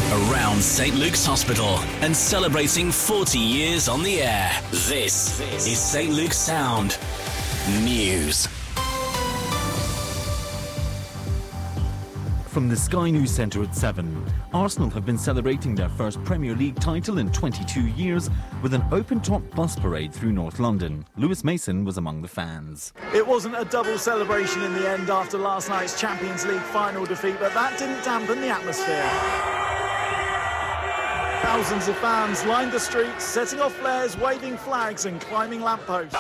around St Luke's Hospital and celebrating 40 years on the air. This is St Luke's Sound News. From the Sky News Centre at 7, Arsenal have been celebrating their first Premier League title in 22 years with an open-top bus parade through North London. Lewis Mason was among the fans. It wasn't a double celebration in the end after last night's Champions League final defeat, but that didn't dampen the atmosphere. Thousands of fans lined the streets, setting off flares, waving flags and climbing lampposts.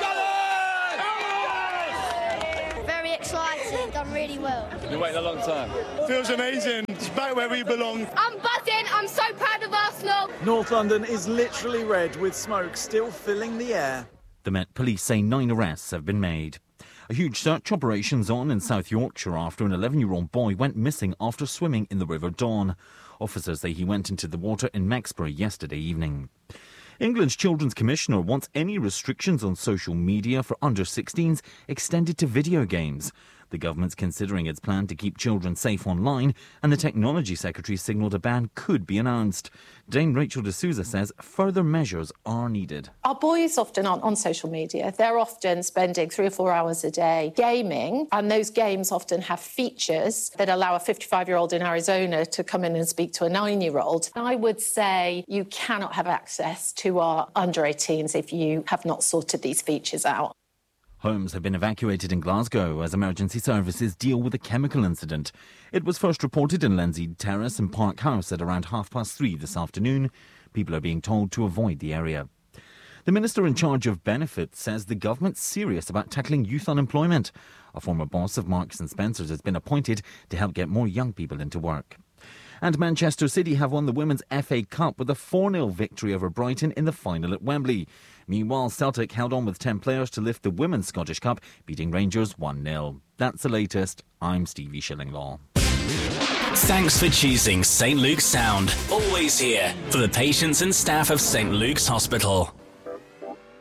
Very exciting, done really well. Been waiting a long time. Feels amazing. It's back where we belong. I'm buzzing, I'm so proud of Arsenal. North London is literally red, with smoke still filling the air. The Met Police say 9 arrests have been made. A huge search operation's on in South Yorkshire after an 11-year-old boy went missing after swimming in the River Don. Officers say he went into the water in Mexbury yesterday evening. England's Children's Commissioner wants any restrictions on social media for under-16s extended to video games. The government's considering its plan to keep children safe online, and the Technology Secretary signalled a ban could be announced. Dame Rachel D'Souza says further measures are needed. Our boys often aren't on social media. They're often spending 3 or 4 hours a day gaming, and those games often have features that allow a 55-year-old in Arizona to come in and speak to a 9-year-old. I would say you cannot have access to our under-18s if you have not sorted these features out. Homes have been evacuated in Glasgow as emergency services deal with a chemical incident. It was first reported in Lenzie Terrace and Park House at around 3:30 this afternoon. People are being told to avoid the area. The Minister in charge of benefits says the government's serious about tackling youth unemployment. A former boss of Marks and Spencer's has been appointed to help get more young people into work. And Manchester City have won the Women's FA Cup with a 4-0 victory over Brighton in the final at Wembley. Meanwhile, Celtic held on with 10 players to lift the Women's Scottish Cup, beating Rangers 1-0. That's the latest. I'm Stevie Shillinglaw. Thanks for choosing St Luke's Sound. Always here for the patients and staff of St Luke's Hospital.